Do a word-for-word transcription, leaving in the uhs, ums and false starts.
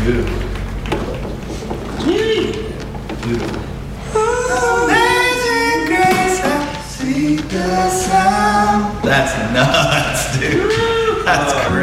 Beautiful. Beautiful. Amazing grace, I see the sound. That's nuts, dude. That's crazy.